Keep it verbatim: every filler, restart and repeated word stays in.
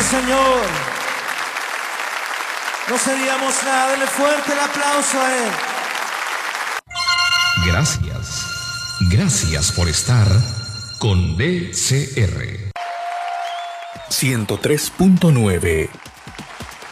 señor. No seríamos nada. Denle fuerte el aplauso a él. Gracias. Gracias por estar con D C R ciento tres punto nueve.